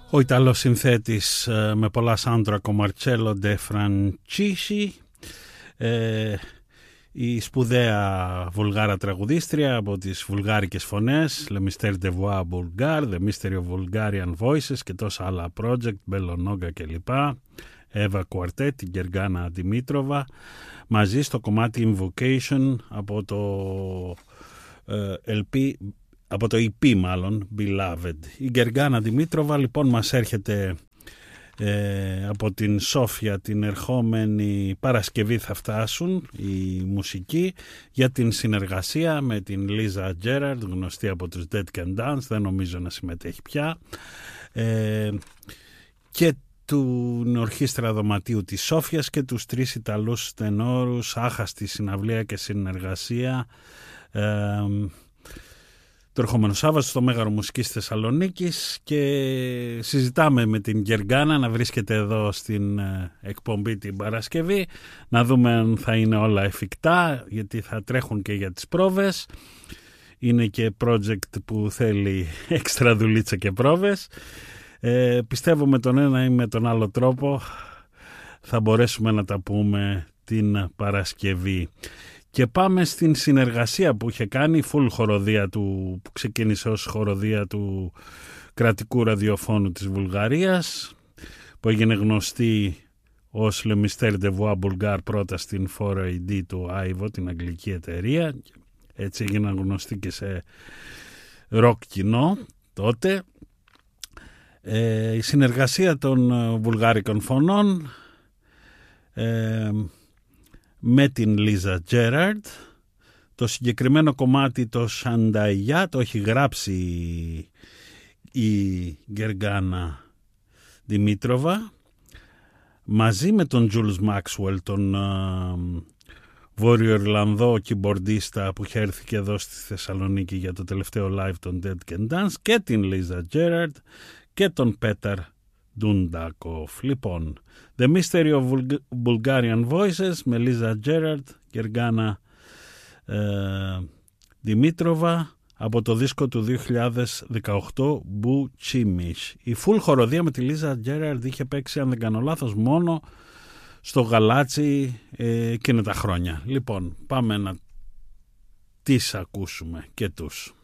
Ο Ιταλός συνθέτης με πολλά soundtrack, ο Μαρτσέλο Ντε Φραντσίσι, η σπουδαία βουλγάρα τραγουδίστρια από τις βουλγάρικες φωνές, Le Mystère de Voix Bulgare, The Mystery of Bulgarian Voices και τόσα άλλα project, Μπελονόγκα κλπ. Εύα Κουαρτέτ, την Γεργάνα Δημήτροβα, μαζί στο κομμάτι Invocation από το LP, από το EP μάλλον, Beloved. Η Γεργάνα Δημήτροβα λοιπόν μας έρχεται από την Σόφια την ερχόμενη Παρασκευή, θα φτάσουν η μουσική για την συνεργασία με την Λίζα Τζέραρντ, γνωστή από τους Dead Can Dance, δεν νομίζω να συμμετέχει πια, και του ορχήστρα δωματίου της Σόφιας και τους τρεις Ιταλούς τενόρους, άχαστη συναυλία και συνεργασία το ερχόμενο Σάββατο στο Μέγαρο Μουσικής Θεσσαλονίκης, και συζητάμε με την Γεργάνα να βρίσκεται εδώ στην εκπομπή την Παρασκευή, να δούμε αν θα είναι όλα εφικτά, γιατί θα τρέχουν και για τις πρόβες. Είναι και project που θέλει έξτρα δουλίτσα και πρόβες. Πιστεύω με τον ένα ή με τον άλλο τρόπο θα μπορέσουμε να τα πούμε την Παρασκευή. Και πάμε στην συνεργασία που είχε κάνει, full χοροδία του, που ξεκίνησε ως χοροδία του κρατικού ραδιοφώνου της Βουλγαρίας, που έγινε γνωστή ως Le Mystère de Voix Bulgare πρώτα στην 4AD του Άιβο, την αγγλική εταιρεία. Έτσι έγιναν γνωστοί και σε ροκ κοινό τότε. Η συνεργασία των βουλγάρικων φωνών με την Λίζα Τζέραρντ. Το συγκεκριμένο κομμάτι, το Σανταϊά, το έχει γράψει η Γεργάνα Δημήτροβα μαζί με τον Τζούλς Μάξουελ, τον Βόρειο Ιρλανδό κιμπορντίστα που είχε έρθει και εδώ στη Θεσσαλονίκη για το τελευταίο live των Dead Can Dance, και την Λίζα Τζέραρντ και τον Πέταρ Ντούντακοφ. Λοιπόν, The Mystery of Bulgarian Voices με Λίζα Τζέραρντ, Γεργάνα Δημήτροβα, από το δίσκο του 2018 Μπου Τσίμις. Η full χοροδία με τη Λίζα Τζέραρντ είχε παίξει, αν δεν κάνω λάθος, μόνο στο Γαλάτσι εκείνα τα χρόνια. Λοιπόν, πάμε να τις ακούσουμε και τους.